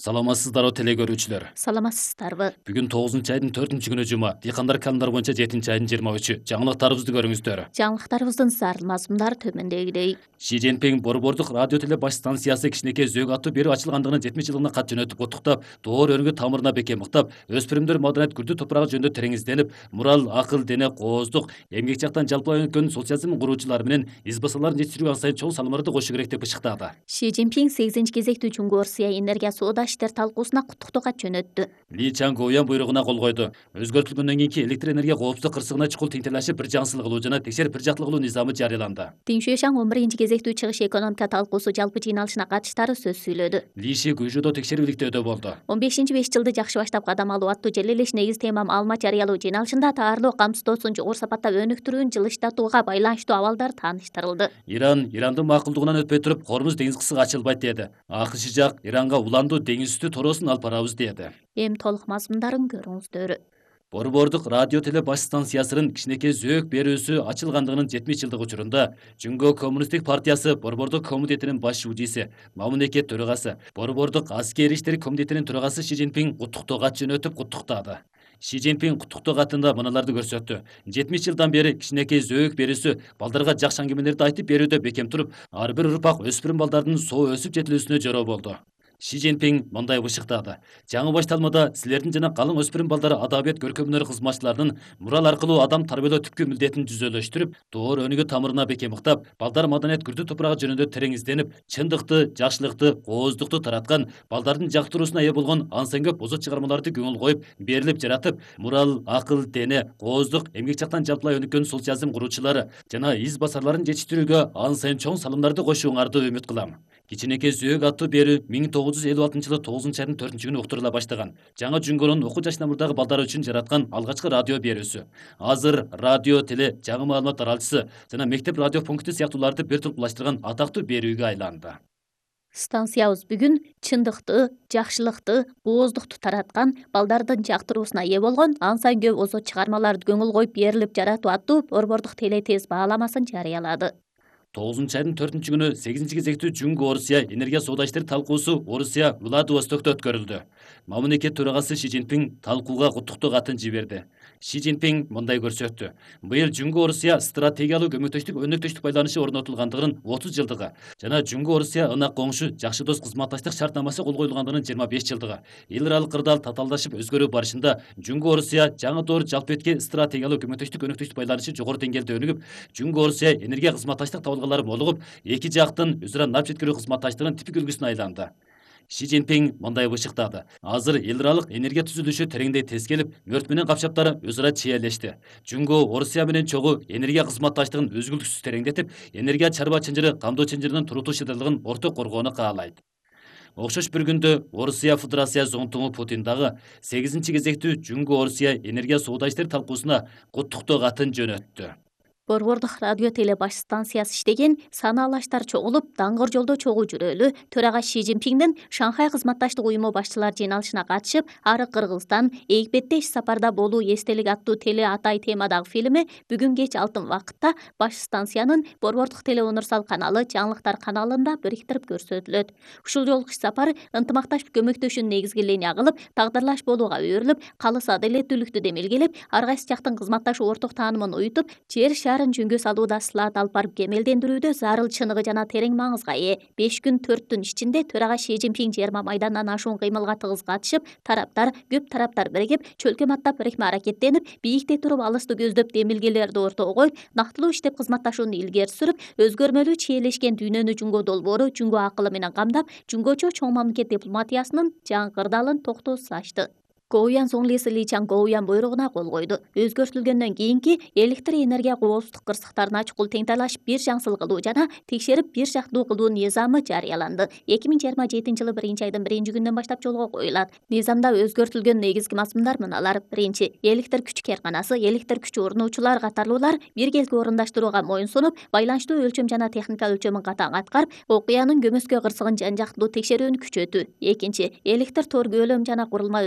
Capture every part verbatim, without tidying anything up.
Саламатсыздарбы теле көрүүчүлөр. Саламатсыздарбы. Бүгүн тогузунчу айдын төртүнчү күнү жума. Дыйкандар календар боюнча жетинчи айдын жыйырма үчү. Жаңылыктарыбызды көрүңүздөр. Жаңылыктарыбыздын зарыл мазмундары төмөндөгүдөй. Ши Цзиньпин Борбордук радио теле баш станциясы кичинекей зөөг аттуу берүү ачылгандыгынын жетимиш жылына кат жөнөтүп куттуктап, доор өрүнгө тамырына бекем ыктап, өспүрүмдөр маданият күрдү топурагы жөнүндө терең изденип, мурал, акыл, дене, кооздук, эмгек жактан жалпылай өнүккөн социализм куруучулары менен из басарларын жетиштирүүгө ан сайын чоң салымдарды кошуу керек деп ышыктады. Ши Цзиньпин сегизинчи кезектүү Жуңгу Орусия энергия соода иштер талкуусуна куттуктоо кат жөнөттү. Ли Чангоуян буйругуна кол койду. Өзгөртүлгөндөн кийинки электр энергия коопсуздук кырсыгына чукул теңтелешип бир жансыл кылуу жана текшерип бир жактылуу кылуу низамы жарыяланды. Дин Шуэшаң он биринчи кезектүү чыгыш экономика талкуусу жалпы жыйналышына катыштары сөз сүйлөдү. Ли Ши Гуйжудо текшерүүлүктөөдө болду. он бешинчи беш жылды жакшы баштап кадам алуу аттуу жел элеш негиз тема маалымат жарыялоо жыйналышында таарлуу камсыздоосун жогору сапатта өнүктүрүүнүн жылыштатууга байланыштуу абалдар тааныштырылды. Иран Ирандын макулдугунан өтпөй туруп Хормуз деңиз кысыгы ачылбайт деди. АКШ жак Иранга уландуу деңиз үстү тороосун алып барабыз деди. Эми толук мазмундарын көрүңүздөр. Борбордук радио теле баш станциясынын кичинекей зөөк берүүсү ачылгандыгынын жетимиш жылдык учурунда Жөнгө коммунисттик партиясы Борбордук комитетинин баш шуудиси, мамлекет төрагасы, Борбордук аскери иштер комитетинин төрагасы Ши Цзиньпин куттуктоо кат жөнөтүп куттуктады. Ши Цзиньпин куттуктоо катында мыналарды көрсөттү. жетимиш жылдан бери кичинекей зөөк берүүсү балдарга жакшы аңгемелерди айтып берүүдө бекем туруп, ар бир урпак өспүрүм балдардын соо өсүп жетилүүсүнө жороо болду. Ши Цзиньпин мындай бышыктады. Жаңы башталмада силердин жана калың өспүрүм балдары адабият көркөмүнөр кызматчыларынын мурал аркылуу адам тарбиялоо түпкү милдетин жүзөлөштүрүп, доор өнүгүү тамырына бекем ыктап, балдар маданият күрдү топурагы жөнүндө терең изденип, чындыкты, жакшылыкты, кооздукту тараткан, балдардын жактыруусуна ээ болгон ансын көп озот чыгармаларды көңүл коюп, берилип жаратып, мурал, акыл, дене, кооздук, эмгек жактан жалпылай өнүккөн социализм куруучулары жана из басарларын жетиштирүүгө ан сайын чоң салымдарды кошууңарды үмүт кылам. Кичинекей зөөк аттуу берүү миң тогуз жүз элүү алтынчы жылы тогузунчу айдын төртүнчү күнү уктурула баштаган. Жаңы Жөнгөнүн окуу жаш намырдагы балдар үчүн жараткан алгачкы радио берүүсү. Азыр радио, теле, жаңы маалымат таралчысы жана мектеп радио пункти сыяктууларды бир толуплаштырган атактуу берүүгө айланды. Станциябыз бүгүн чындыкты, жакшылыкты, кооздукту тараткан, балдардын жактыруусуна ээ болгон ан сайын көп озот чыгармаларды көңүл коюп берилип жаратуу аттуу борбордук теле тез бааламасын жарыялады. тогузунчу айдын төртүнчү күнү сегизинчи кезектүү Жөнгө Орусия энергия соода иштери талкуусу Орусия Владивостокто өткөрүлдү. Мамлекет төрагасы Ши Цзиньпин талкууга куттуктоо катын жиберди. Ши Цзиньпин мындай көрсөттү. Быйыл Жөнгө Орусия стратегиялык көмөктөштүк өнөктөштүк байланышы орнотулгандыгынын отуз жылдыгы жана Жөнгө Орусия ынак коңшу жакшы дос кызматташтык шартнамасы кол коюлгандыгынын жыйырма беш жылдыгы. Эл аралык кырдаал татаалдашып өзгөрүү барышында Жөнгө Орусия жаңы доор жалпыэтке стратегиялык көмөктөштүк өнөктөштүк байланышы жогору деңгээлде өнүгүп, Жөнгө Орусия энергия кызматташтык табылгалары молугуп, эки жактын өзара нап жеткирүү кызматташтыгынын типик үлгүсүнө айланды. Ши Цзиньпин мындай бышыктады. Азыр эл аралык энергия түзүлүшү тереңдей тез келип, мөрт менен капчаптары өзара чиелешти. Жөнгө Орусия менен чогуу энергия кызматташтыгын үзгүлтүксүз тереңдетип, энергия чарба чынжыры, камдоо чынжырынын туруктуу шыдырлыгын орток коргоону каалайт. Окшош бир күндө Орусия Федерация зонтугу Путин дагы сегизинчи кезектүү Жөнгө Орусия энергия соода иштери талкуусуна куттуктоо катын жөнөттү. Борбордук радио теле баш станциясы иштеген саны алаштар чогулуп, даңгыр жолдо чогуу жүрөлү төрага Ши Цзиньпиндин Шанхай кызматташтык уюму башчылар жыйналышына катышып, ары Кыргызстан, Эгипетте иш сапарда болуу эстелик аттуу теле атай темадагы фильми бүгүн кеч алтын вакытта баш станциянын Борбордук теле универсал каналы жаңылыктар каналында бириктирип көрсөтүлөт. Ушул жолку иш сапар ынтымакташып көмөктөшүүнүн негизги линия кылып, тагдырлаш болууга өөрүлүп, калыс адилеттүүлүктү демилгелеп, ар кайсы жактын кызматташуу орток таанымын уютуп, жер жөнгө салууда сылаат алып барып кемелдендирүүдө зарыл чыныгы жана терең маңызга ээ. беш күн төрт түн ичинде төрага Ши Цзиньпин жыйырма майдандан ашуун кыймылга тыгыз катышып, тараптар көп тараптар биригип, чөлкөм аттап бирикме аракеттенип, бийикте туруп алысты көздөп демилгелерди ортого коюп, нактылуу иштеп кызматташууну илгери сүрүп, өзгөрмөлүү чиелешкен дүйнөнү Жөнгө долбоору, Жөнгө акылы менен камдап, Жөнгөчө чоң мамлекет дипломатиясынын жаңы кырдаалын токтоосуз ачты. Гоуян Соңлиси Ли Чангоуян буйругуна кол койду. Өзгөртүлгөндөн кийинки электр энергия коопсуздук кырсыктарына чукул теңталашып бир жансыл кылуу жана текшерип бир жактуу кылуу низамы жарыяланды. эки миң жыйырма жетинчи жылы биринчи айдын биринчи күнүнөн баштап жолго коюлат. Низамда өзгөртүлгөн негизги мазмундар мыналар. Биринчи, электр күч кээрканасы, электр күчү урнуучулар катарлуулар биргелки орундаштырууга моюн сунуп, байланыштуу өлчөм жана техника өлчөмүн катаң аткарып, окуянын көмөскө кырсыгын жан жактылуу текшерүүнү күчөтүү. Экинчи, электр тор көлөм жана курулма өзгөрүүсү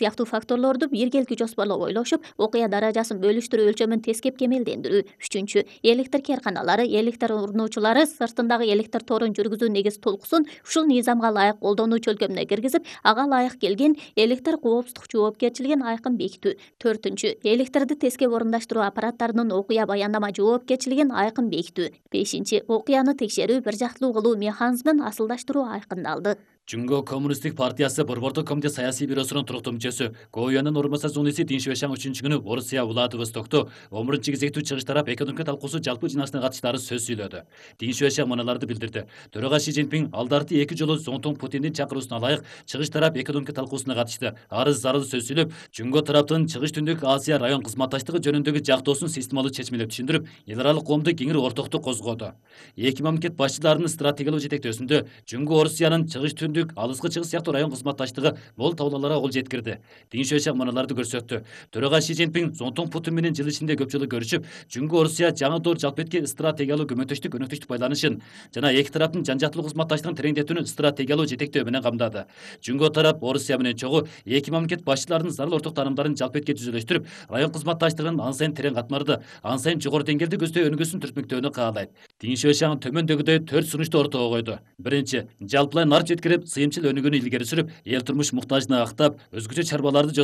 сыяктуу факторлорду биргелики жоспорлоп ойлошуп, окуя даражасын бөлүштүрүү өлчөмүн тескеп кемелдендирүү. Үчүнчү, электр керканалары, электр урноочулары сыртындагы электр торун жүргүзүү негиз толкусун ушул мыйзамга ылайык колдонуу чөлкөмүнө киргизип, ага ылайык келген электр коопсуздук жоопкерчилигин айкын бекитүү. Төртүнчү, электрди тескеп орундаштыруу аппараттарынын окуя баяндама жоопкерчилигин айкын бекитүү. Бешинчи, окуяны текшерүү, бир жактылуу кылуу механизмин асылдаштыруу айкындалды. Жунго коммунисттик партиясы Борбордук комитет саясий бюросунун туруктуу мүчөсү, Коюянын орун басар журналисти Дин Шуэшаң үчүнчү күнү Орусия Владивостокто он биринчи кезектүү чыгыш тарап экономика талкуусу жалпы жыйналышына катыштары сөз сүйлөдү. Дин Шуэшаң мыналарды билдирди. Төрага Ши Цзиньпин алдарты эки жолу Зоңтоң Путиндин чакыруусуна ылайык чыгыш тарап экономика талкуусуна катышты. Арыз зарыл сөз сүйлөп, Жунго тараптын Чыгыш Түндүк Азия район кызматташтыгы жөнүндөгү жактоосун системалуу чечмелеп түшүндүрүп, эл аралык коомду кеңири ортокту козгоду. Эки мамлекет башчыларынын стратегиялык жетектөөсүндө Жунго Орусиянын Чыгыш Түндүк, Алыскы Чыгыш сыяктуу район кызматташтыгы мол табууларга кол жеткирди. Дин Шуэшаң мыналарды көрсөттү. Төрага Ши Цзиньпин Зоңтоң Путин менен жыл ичинде көп жолу көрүшүп, Жунго Орусия жаңы доор жалпетке стратегиялуу көмөктөштүк өнөктүштүк байланышын жана эки тараптын жан жактылуу кызматташтыгын тереңдетүүнү стратегиялуу жетектөө менен камдады. Жунго тарап Орусия менен чогуу эки мамлекет башчыларынын зарыл орток таанымдарын жалпетке жүзөлөштүрүп, район кызматташтыгынын ан сайын терең катмарды, ан сайын жогору деңгээлде көздөй өнүгүүсүн түртмөктөөнү каалайт. Дин Шуэшаң төмөндөгүдөй төрт сунушту ортого койду. Биринчи, жалпылай нар жеткирип, сыйымчыл өнүгүүнү илгери сүрүп, эл турмуш муктажын актап, өзгөчө чарбаларды